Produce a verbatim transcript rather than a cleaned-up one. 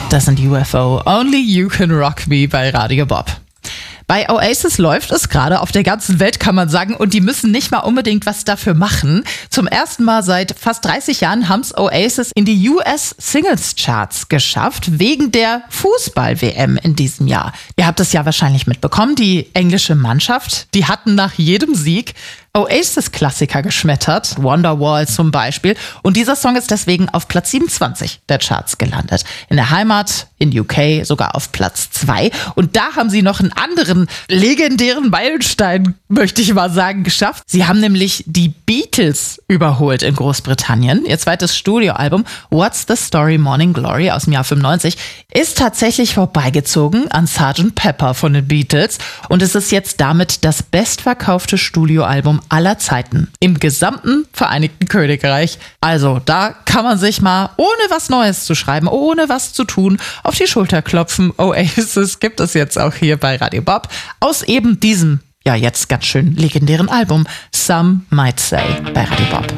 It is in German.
Das sind U F O. Only You Can Rock Me bei Radio Bob. Bei Oasis läuft es gerade auf der ganzen Welt, kann man sagen, und die müssen nicht mal unbedingt was dafür machen. Zum ersten Mal seit fast dreißig Jahren haben es Oasis in die U S Singles Charts geschafft, wegen der Fußball-W M in diesem Jahr. Ihr habt es ja wahrscheinlich mitbekommen, die englische Mannschaft, die hatten nach jedem Sieg Oasis-Klassiker geschmettert, Wonderwall zum Beispiel. Und dieser Song ist deswegen auf Platz siebenundzwanzig der Charts gelandet. In der Heimat, in U K, sogar auf Platz zwei. Und da haben sie noch einen anderen legendären Meilenstein, möchte ich mal sagen, geschafft. Sie haben nämlich die Beatles überholt in Großbritannien. Ihr zweites Studioalbum What's the Story Morning Glory aus dem Jahr fünfundneunzig ist tatsächlich vorbeigezogen an Sergeant Pepper von den Beatles. Und es ist jetzt damit das bestverkaufte Studioalbum aller Zeiten im gesamten Vereinigten Königreich. Also da kann man sich mal, ohne was Neues zu schreiben, ohne was zu tun, auf die Schulter klopfen. Oasis gibt es jetzt auch hier bei Radio Bob aus eben diesem, ja jetzt ganz schön legendären Album Some Might Say bei Radio Bob.